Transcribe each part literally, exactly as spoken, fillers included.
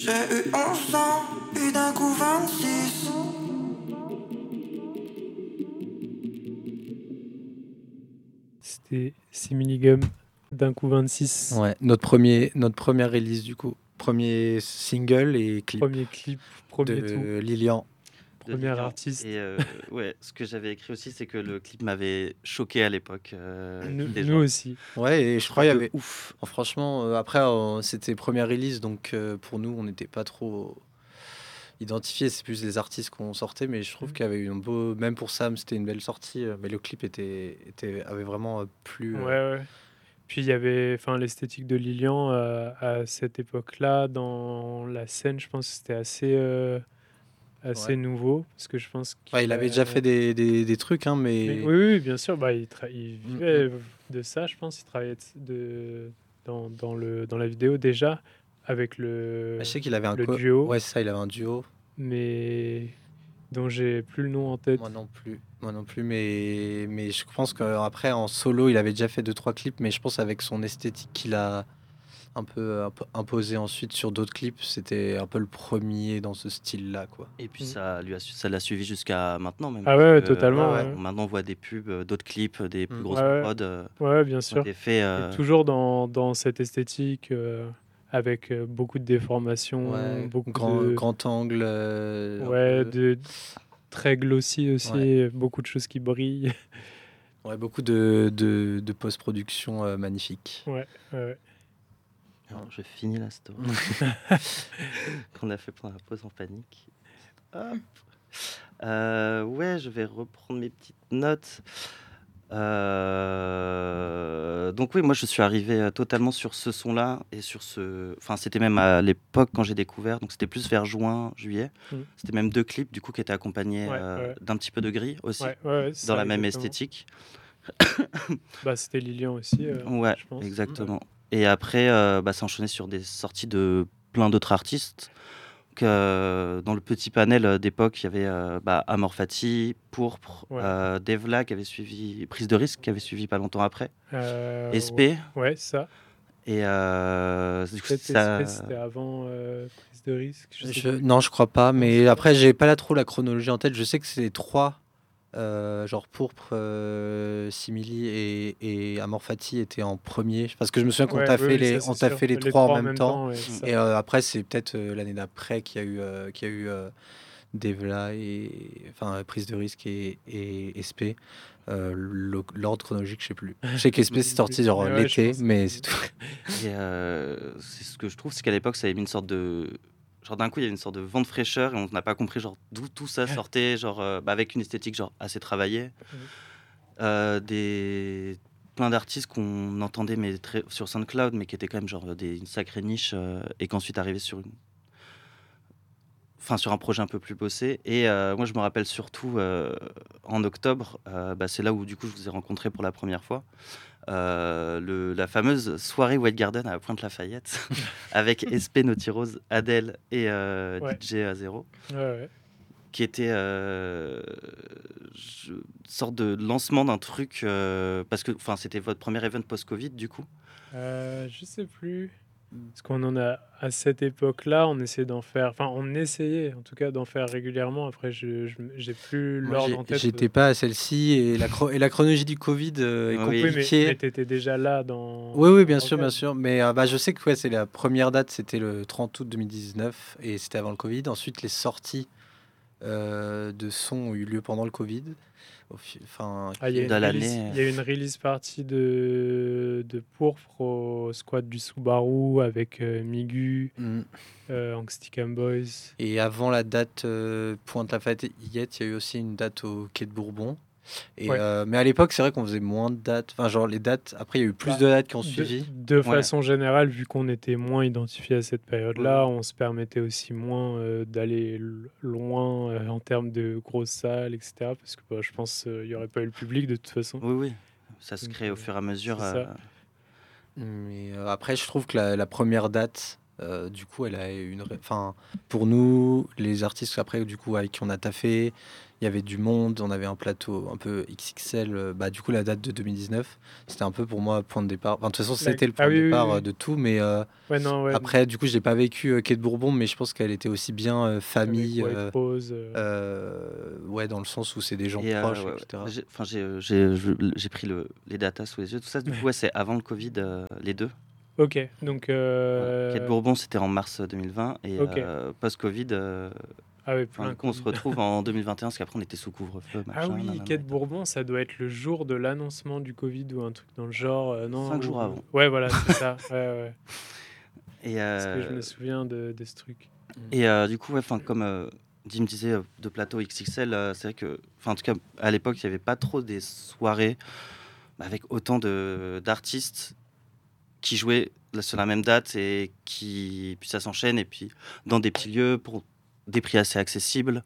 J'ai eu onze ans, puis d'un coup vingt-six. C'était Similligum d'un coup vingt-six. Ouais, notre, premier, notre première release du coup. Premier single et clip. Premier clip, premier de tout. Lilian. De Premier Lilian. artiste. Et euh, ouais, ce que j'avais écrit aussi, c'est que le clip m'avait choqué à l'époque. Euh, nous, déjà. nous aussi. Ouais, et je crois qu'il y avait. Ouf. Oh, franchement, euh, après, euh, c'était première release, donc euh, pour nous, on n'était pas trop identifiés. C'est plus des artistes qu'on sortait, mais je trouve Mhm. qu'il y avait eu un beau. Même pour Sam, c'était une belle sortie, euh, mais le clip était, était, avait vraiment euh, plu. euh, Ouais, ouais. Puis il y avait enfin, l'esthétique de Lilian euh, à cette époque-là, dans la scène, je pense que c'était assez, euh, assez Ouais. nouveau. Parce que je pense qu'il Ouais, il avait déjà a- fait des, des, des trucs, hein, mais. Mais oui, oui, bien sûr, bah, il, tra- il Mm, vivait de ça, je pense. Il travaillait de, dans, dans, le, dans la vidéo déjà, avec le, Bah, je sais qu'il avait un le co- duo, Ouais, c'est ça, il avait un duo. mais dont j'ai plus le nom en tête. Moi non plus. Moi non plus, mais, mais je pense qu'après, en solo, il avait déjà fait deux trois clips, mais je pense avec son esthétique qu'il a un peu, un peu imposé ensuite sur d'autres clips, c'était un peu le premier dans ce style-là, quoi. Et puis Mm. ça lui a su- ça l'a suivi jusqu'à maintenant même. Ah ouais, ouais, parce que, totalement. ouais, ouais. Maintenant on voit des pubs, euh, d'autres clips, des plus Mm. grosses Ouais, ouais. prods euh, Ouais, bien qui ont sûr. été faits. euh, Et toujours dans, dans cette esthétique, euh, avec euh, beaucoup de déformations, Ouais, beaucoup grand, de, grand angle. euh, un ouais, peu- de très glossy aussi, Ouais. beaucoup de choses qui brillent. ouais, beaucoup de, de, de post-production euh, magnifique. Ouais, ouais, ouais. Alors, je finis la story qu'on a fait pendant la pause en panique. Hop. Euh, ouais, je vais reprendre mes petites notes. Euh, Donc oui, moi je suis arrivé euh, totalement sur ce son-là et sur ce. Enfin, c'était même à l'époque quand j'ai découvert. Donc c'était plus vers juin, juillet. Mm. C'était même deux clips du coup qui étaient accompagnés Ouais, euh, ouais. d'un petit peu de gris aussi, Ouais, ouais, ouais, c'est dans ça, la même exactement. esthétique. Bah, c'était Lilian aussi, euh, Ouais, je pense. exactement. Et après, euh, bah, ça enchaînait sur des sorties de plein d'autres artistes. Donc, euh, dans le petit panel euh, d'époque, il y avait euh, bah, Amor Fati, Pourpre, Ouais. euh, Devla qui avait suivi, Prise de risque qui avait suivi pas longtemps après, Euh, S P. ouais, ouais, ça. Et euh, du coup, Peut-être ça... S P, c'était avant euh, prise de risque. Je sais Je- plus. non, je crois pas, Non, mais c'est pas. après, j'ai pas là trop la chronologie en tête. Je sais que c'est trois, euh, genre Pourpre, euh, Simili et, et Amor Fati étaient en premier. Parce que je me souviens qu'on Ouais, t'a oui, fait, oui, les, ça, on c'est t'a sûr. fait les, Les trois en même temps. ouais, c'est ça. Et euh, après, c'est peut-être euh, l'année d'après qu'il y a eu, euh, qu'il y a eu euh, Devla et enfin Prise de risque et, et S P. Euh, le- l'ordre chronologique, je sais plus. Je sais qu'S P c'est sorti genre Mais ouais, je l'été, pense que mais c'est- c'est tout. Et euh, c'est ce que je trouve, c'est qu'à l'époque, ça avait mis une sorte de... Genre d'un coup, il y avait une sorte de vent de fraîcheur et on n'a pas compris genre d'où tout ça sortait, genre euh, bah, avec une esthétique genre assez travaillée. Euh, des... Plein d'artistes qu'on entendait mais très... sur SoundCloud, mais qui étaient quand même genre des... une sacrée niche euh, et qu'ensuite arrivé sur une... Enfin, sur un projet un peu plus bossé. Et euh, moi, je me rappelle surtout euh, en octobre, euh, bah, c'est là où du coup je vous ai rencontré pour la première fois. Euh, le, la fameuse soirée White Garden à Pointe-Lafayette avec S P, Naughty Rose, Adele et euh, Ouais. D J Azero, Ouais, ouais. qui était euh, je- une sorte de lancement d'un truc euh, parce que enfin c'était votre premier event post-Covid du coup. Euh, je sais plus. Parce qu'on en a à cette époque-là, on essayait d'en faire. Enfin, on essayait en tout cas d'en faire régulièrement. Après, je je- j'ai plus Moi, l'ordre j'ai- en tête. j'étais pas à celle-ci et la, chro- et la chronologie du Covid euh, est Oui. Oui, mais, compliquée. mais t'étais déjà là dans. Oui, oui, dans bien sûr, bien Rockade. sûr. Mais euh, bah, je sais que ouais, c'est la première date, c'était le trente août deux mille dix-neuf et c'était avant le Covid. Ensuite, les sorties euh, de sons ont eu lieu pendant le Covid. Au fi- Enfin, Ah, il y a qui- une De release, l'année. il y a une release partie de, de Pourpre au squad du Subaru avec euh, Migu, Mm. euh, Angsticam Boys. Et avant la date euh, Pointe-Lafayette, il y a eu aussi une date au Quai de Bourbon. Et, Ouais. euh, mais à l'époque, c'est vrai qu'on faisait moins de dates. Enfin, genre les dates. Après, il y a eu plus Bah, de dates qui ont De, suivi. de Ouais. façon générale, vu qu'on était moins identifié à cette période-là, Ouais. on se permettait aussi moins euh, d'aller l- loin euh, en termes de grosses salles, et cetera. Parce que bah, je pense qu'il n'y aurait pas eu le public de toute façon. Oui, oui. Ça se Donc, crée au euh, fur et à mesure. c'est ça. euh, Mais euh, après, je trouve que la, la première date, Euh, du coup, elle a une. ré- Enfin, pour nous, les artistes après, du coup, avec qui on a taffé, il y avait du monde, on avait un plateau un peu X X L. euh, Bah, du coup, la date de deux mille dix-neuf, c'était un peu pour moi point de départ. Enfin, de toute façon, La- c'était le Ah point de oui, oui, départ euh, oui. de tout, mais euh, Ouais, non, ouais. après, du coup, j'ai pas vécu euh, Quai de Bourbon, mais je pense qu'elle était aussi bien euh, Avec famille, White euh, Rose. euh, euh, ouais, dans le sens où c'est des gens Et euh, proches, ouais, ouais. et cetera. J'ai, enfin, j'ai, euh, j'ai, je- j'ai pris le, les datas sous les yeux. Tout ça, du coup, ouais, c'est avant le Covid, euh, les deux. Ok, donc. Voilà. Quai de euh, Bourbon, c'était en mars deux mille vingt. Et Ok. euh, post-Covid, euh, Ah ouais, enfin, plein du coup, on se Covid. retrouve en deux mille vingt et un, parce qu'après, on était sous couvre-feu, Ah machin, oui, nanana Quai et de tout. Bourbon, ça doit être le jour de l'annoncement du Covid ou un truc dans le genre, euh, non? Cinq jours ou- avant. Ouais, voilà, c'est ça. Ouais, ouais. Et, Parce que je euh, me souviens de, de ce truc. et euh, du coup, ouais, enfin, comme euh, Dim disait, euh, de plateau X X L, euh, c'est vrai que, enfin, en tout cas, à l'époque, il n'y avait pas trop des soirées bah, avec autant de, d'artistes qui jouaient là, sur la même date et qui, puis ça s'enchaîne, et puis dans des petits lieux pour des prix assez accessibles.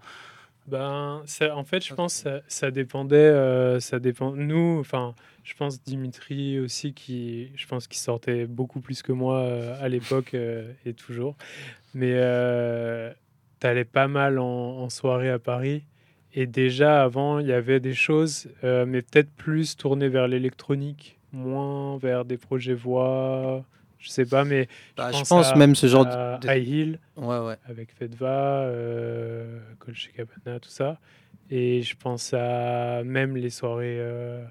Ben, ça, en fait, je pense que ça, ça dépendait. euh, ça dépend. Nous, enfin, je pense Dimitri aussi, qui, je pense qu'il sortait beaucoup plus que moi euh, à l'époque euh, et toujours. Mais euh, t'allais pas mal en, en soirée à Paris. Et déjà, avant, il y avait des choses, euh, mais peut-être plus tournées vers l'électronique, moins vers des projets voix. Je sais pas, mais je Bah, je pense pense à, même ce genre de... à de- High Hill Ouais, ouais. avec Fedva, euh, Colche Cabana, tout ça. Et je pense à même les soirées euh,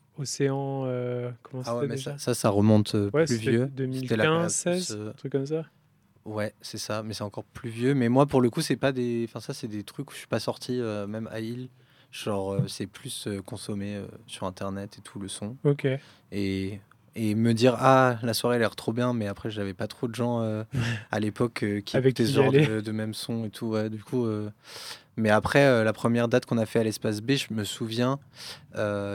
Océan. euh, comment Ah ouais, c'était mais ça, déjà? ça, ça remonte euh, Ouais, plus c'était vieux. C'était la période deux mille quinze, plus... seize, euh, un truc comme ça. Ouais, c'est ça, mais c'est encore plus vieux. Mais moi, pour le coup, c'est pas des... Enfin, ça, c'est des trucs où je suis pas sorti, euh, même à Hill. Genre, euh, c'est plus euh, consommé euh, sur Internet et tout, le son. Ok. Et, et me dire, ah, la soirée a l'air trop bien, mais après, j'avais pas trop de gens euh, à l'époque euh, qui Avec écoutaient qui ce y genre aller. de, de même son et tout. Ouais, du coup... euh, Mais après, euh, la première date qu'on a fait à l'espace B, je me souviens euh,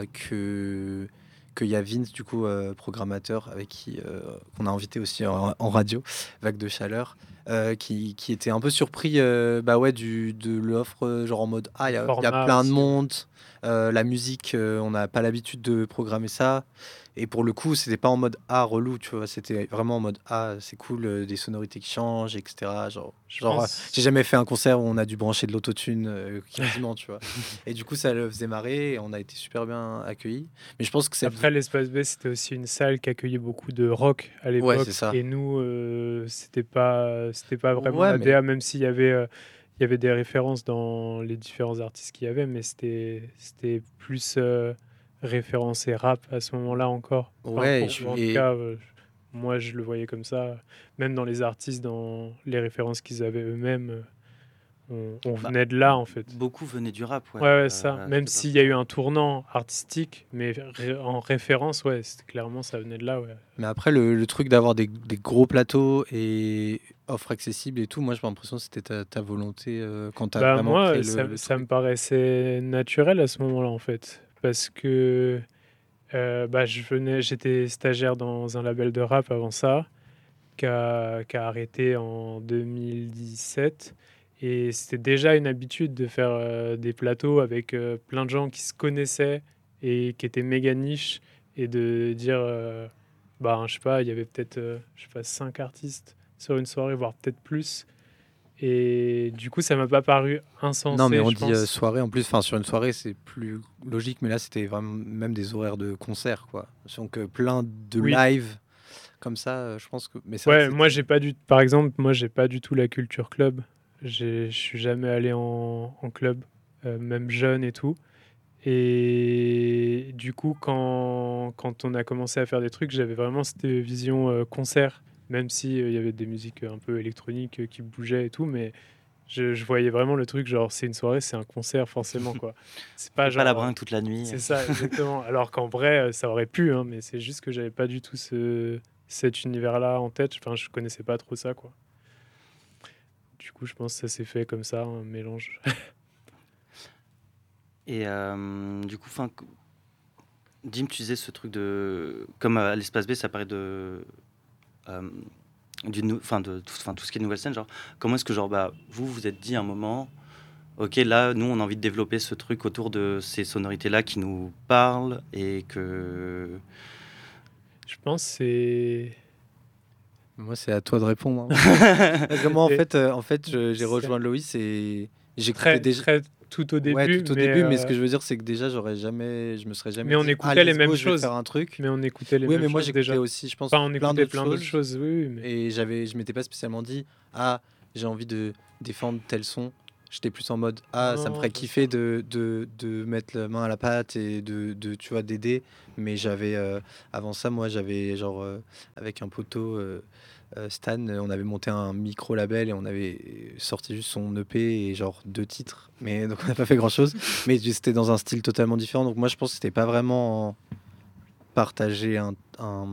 que qu'il y a Vince, du coup, euh, programmateur, avec qui euh, qu'on a invité aussi en, en radio, Vague de Chaleur, euh, qui, qui était un peu surpris euh, bah ouais, du, de l'offre, euh, genre en mode ah, il y, a- il y a Format plein de aussi, ouais. monde, euh, la musique, euh, on n'a pas l'habitude de programmer ça. Et pour le coup, c'était pas en mode ah, relou, tu vois, c'était vraiment en mode ah, c'est cool, euh, des sonorités qui changent, et cetera. Genre, Je genre euh, pense. j'ai jamais fait un concert où on a dû brancher de l'autotune euh, quasiment, tu vois. Et du coup, ça le faisait marrer et on a été super bien accueillis. Mais je pense que c'est... Après, l'espace B, c'était aussi une salle qui accueillait beaucoup de rock à Ouais, c'est l'époque. ça. Et nous, euh, c'était pas, c'était pas vraiment Ouais, la mais D A, même s'il y avait, euh, il y avait des références dans les différents artistes qu'il y avait, mais c'était, c'était plus euh, référencé rap à ce moment-là encore. Enfin, ouais, et, pour, je- ou en tout et cas, euh, moi, je le voyais comme ça. Même dans les artistes, dans les références qu'ils avaient eux-mêmes, euh, on, on Bah, venait de là, en fait. beaucoup venaient du rap, ouais, Ouais, ouais, ça. euh, à Même cette s'il y a eu époque-là. un tournant artistique, mais ré- en référence, ouais, c'était clairement, ça venait de là, ouais. mais après, le, le truc d'avoir des, des gros plateaux et offres accessibles et tout, moi, j'ai l'impression que c'était ta, ta volonté euh, quand tu as Bah vraiment moi, créé le, ça, le ça me truc. paraissait naturel à ce moment-là, en fait. Parce que euh, bah, je venais, j'étais stagiaire dans un label de rap avant ça, qui a, qui a arrêté en deux mille dix-sept. Et c'était déjà une habitude de faire euh, des plateaux avec euh, plein de gens qui se connaissaient et qui étaient méga niches. Et de dire, euh, bah, je sais pas, il y avait peut-être, euh, je sais pas, cinq artistes sur une soirée, voire peut-être plus. Et du coup, ça m'a pas paru Non, mais insensé, on je dit euh, pense. soirée en plus. Enfin, sur une soirée, c'est plus logique, mais là, c'était vraiment même des horaires de concert, quoi. Donc, euh, plein de Oui, live comme ça, euh, je pense que. Mais c'est vrai que ouais, moi c'était. j'ai pas du, par exemple, moi j'ai pas du tout la culture club. J'ai- Je suis jamais allé en, en club, euh, même jeune et tout. Et du coup, quand, quand on a commencé à faire des trucs, j'avais vraiment cette vision euh, concert, même si euh, il y avait des musiques un peu électroniques euh, qui bougeaient et tout, mais je, je voyais vraiment le truc genre c'est une soirée, c'est un concert forcément quoi. C'est On pas fait pas la genre euh, brinque toute la nuit. c'est ça, exactement. Alors qu'en vrai, euh, ça aurait pu, hein, mais c'est juste que j'avais pas du tout ce, cet univers-là en tête. Enfin, je connaissais pas trop ça, quoi. Du coup, je pense que ça s'est fait comme ça, un mélange. Et euh, du coup, enfin, Dim, tu disais ce truc de. Comme à l'espace B, ça paraît de. euh, d'une nou- Enfin, de, enfin, tout ce qui est nouvelle scène, genre, comment est-ce que, genre, bah, vous vous êtes dit à un moment, ok, là, nous, on a envie de développer ce truc autour de ces sonorités-là qui nous parlent et que. Je pense que c'est Moi, c'est à toi de répondre. Hein. Parce que moi, en Et fait, euh, en fait je- j'ai c'est rejoint Loïs et j'écoutais très, déjà. très tout au Ouais, début, tout au mais, début, mais ce que euh, je veux dire, c'est que déjà, j'aurais jamais, je me serais jamais mais on dit, ah, écoutait les let's mêmes go, je vais faire choses. un truc. Mais on écoutait les Oui, mêmes mais moi, choses j'écoutais déjà. aussi, je pense, Enfin, on plein écoutait d'autres plein d'autres choses. choses, oui, oui, mais Et j'avais, je m'étais pas spécialement dit, ah, j'ai envie de défendre tel son. J'étais plus en mode, ah, ça me non, ferait bien kiffer sûr. de, de, de mettre la main à la pâte et de, de tu vois, d'aider. Mais j'avais, euh, avant ça, moi, j'avais, genre, euh, avec un poteau, euh, euh, Stan, euh, on avait monté un micro-label et on avait sorti juste son E P et genre deux titres. Mais donc, on n'a pas fait grand-chose. Mais c'était dans un style totalement différent. Donc, moi, je pense que c'était pas vraiment partager un, un,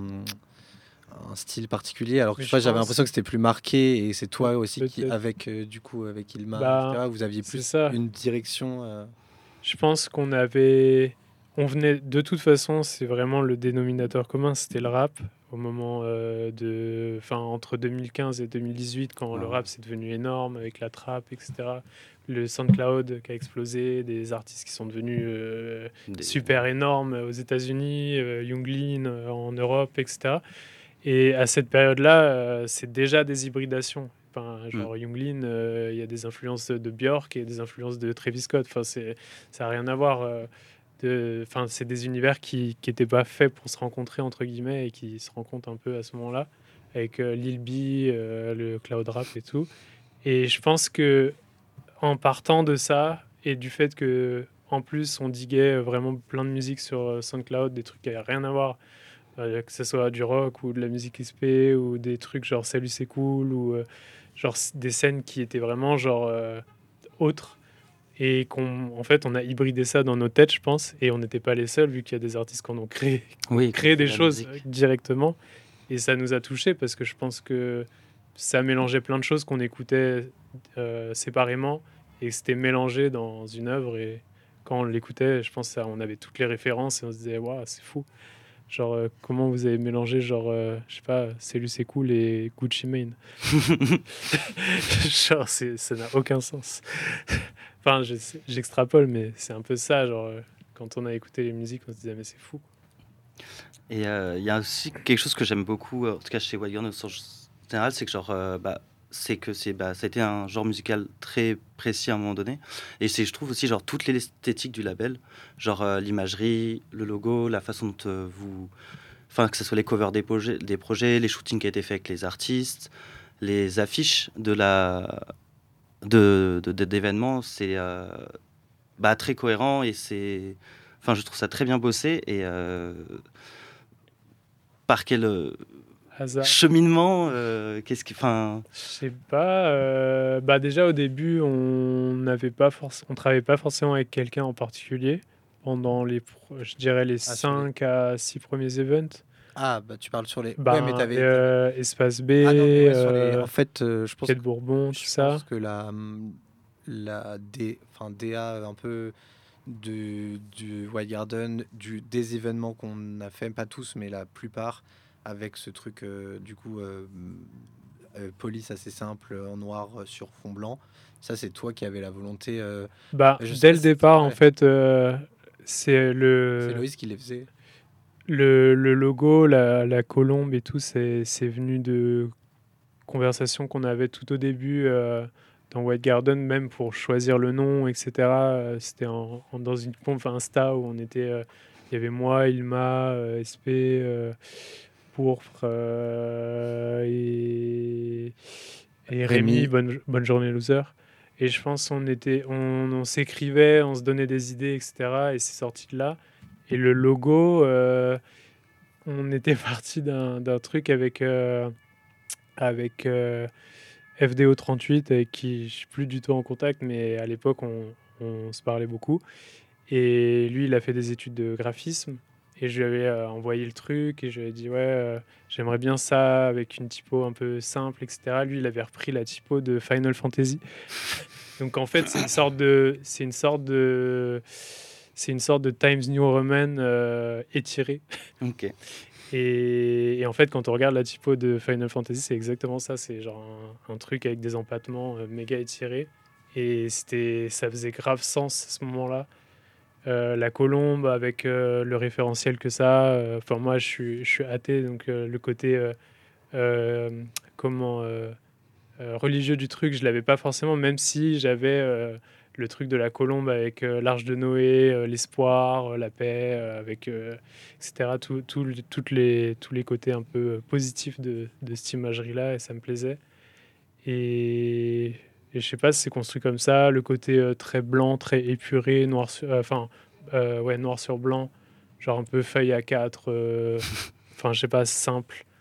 un style particulier, alors que Mais je sais je pas, j'avais pense, l'impression que c'était plus marqué et c'est pe- toi aussi qui, peut-être, avec euh, du coup, avec Ilma, bah, et cetera, vous aviez c'est plus ça. une direction. euh, Je pense qu'on avait, on venait, de toute façon, c'est vraiment le dénominateur commun, c'était le rap au moment euh, de, enfin, entre deux mille quinze et deux mille dix-huit, quand le Ah. rap c'est devenu énorme avec la trap, et cetera. Le SoundCloud qui a explosé, des artistes qui sont devenus euh, Des- super énormes aux États-Unis, euh, Young Lean euh, en Europe, et cetera. Et à cette période-là, euh, c'est déjà des hybridations. Enfin, Mm. genre Young Lean, euh, il y a des influences de Björk et des influences de Travis Scott. Enfin, c'est, ça n'a rien à voir. euh, de, enfin, c'est des univers qui n'étaient pas faits pour se rencontrer, entre guillemets, et qui se rencontrent un peu à ce moment-là, avec euh, Lil B, euh, le cloud rap et tout. Et je pense que en partant de ça, et du fait que en plus on diguait vraiment plein de musique sur euh, SoundCloud, des trucs qui n'avaient rien à voir, euh, que ce soit du rock ou de la musique S P ou des trucs genre Salut c'est cool ou euh, genre s- des scènes qui étaient vraiment genre euh, autres et qu'on en fait on a hybridé ça dans nos têtes, je pense, et on n'était pas les seuls vu qu'il y a des artistes qui en ont créé, qui ont Oui, qui ont créé fait des la choses musique. directement, et ça nous a touchés parce que je pense que ça mélangeait plein de choses qu'on écoutait euh, séparément et c'était mélangé dans une œuvre, et quand on l'écoutait, je pense qu'on avait toutes les références et on se disait waouh, c'est fou. Genre, euh, comment vous avez mélangé, genre, euh, je sais pas, C'est lui, c'est cool et Gucci Mane. Genre, c'est- ça n'a aucun sens. Enfin, je sais- j'extrapole, mais c'est un peu ça. Genre, euh, quand on a écouté les musiques, on se disait, mais c'est fou. Et euh, il y a aussi quelque chose que j'aime beaucoup, euh, en tout cas chez Wild Gun, au sens général, c'est que genre, euh, bah, c'est que c'est, bah, ça a été un genre musical très précis à un moment donné. Et c'est, je trouve aussi, genre, toute l'esthétique du label, genre euh, l'imagerie, le logo, la façon dont euh, vous, enfin, que ce soit les covers des projets, des projets, les shootings qui a été faits avec les artistes, les affiches de la, de, de- de- d'événements, c'est euh, bah, très cohérent et c'est, enfin, je trouve ça très bien bossé et euh, par quel euh, Hasard. cheminement, euh, qu'est-ce qui, enfin, Je sais pas. euh, bah, déjà, au début, on n'avait pas forc- on travaillait pas forcément avec quelqu'un en particulier pendant les, pro- je dirais, les Ah, sur les- cinq à six premiers events. Ah, bah tu parles sur les. Ouais, mais Ben, t'avais. t'avais- euh, Espace B, Ah non, mais ouais, sur les. euh, En fait, euh, je pense Quai de que Bourbon, tout je ça. pense que la hum, la D, enfin D A un peu du du Wild Garden, du des événements qu'on a fait, pas tous, mais la plupart, avec ce truc euh, du coup euh, euh, police assez simple en noir euh, sur fond blanc. Ça, c'est toi qui avais la volonté. euh, Bah, je sais dès pas le si- départ, en ouais, fait, euh, c'est c'est le, Loïs qui les faisait. le, le logo, la, la colombe et tout, c'est c'est venu de conversations qu'on avait tout au début euh, dans White Garden, même pour choisir le nom, et cetera. Euh, C'était en- en- dans une conf Insta où on était, euh, il y avait moi, Ilma, euh, S P, euh, Pourpre euh, et, et Rémi, Rémi. bonne, bonne journée loser. Et je pense qu'on était, on, on s'écrivait, on se donnait des idées, et cetera. Et c'est sorti de là. Et le logo, euh, on était parti d'un d'un truc avec, euh, avec euh, F D O trente-huit, avec qui je suis plus du tout en contact, mais à l'époque, on, on se parlait beaucoup. Et lui, il a fait des études de graphisme. Et je lui avais euh, envoyé le truc et je lui ai dit, ouais, euh, j'aimerais bien ça avec une typo un peu simple, et cetera. Lui, il avait repris la typo de Final Fantasy. Donc en fait, c'est une sorte de, c'est une sorte de, c'est une sorte de Times New Roman euh, étiré. ok. Et, et en fait, quand on regarde la typo de Final Fantasy, c'est exactement ça. C'est genre un, un truc avec des empattements euh, méga étirés. Et c'était, ça faisait grave sens à ce moment-là. Euh, la colombe avec euh, le référentiel que ça. euh, Enfin, moi, je suis, je suis athée, donc euh, le côté euh, euh, comment euh, euh, religieux du truc, je l'avais pas forcément, même si j'avais euh, le truc de la colombe avec euh, l'arche de Noé, euh, l'espoir, euh, la paix, euh, avec euh, et cetera. Tout, tout le- toutes les, tous les côtés un peu euh, positifs de, de cette imagerie-là, et ça me plaisait. Et, et je sais pas, c'est construit comme ça, le côté euh, très blanc, très épuré, noir sur, euh, enfin, euh, ouais, noir sur blanc, genre un peu feuille A quatre, euh, enfin, je sais pas, simple.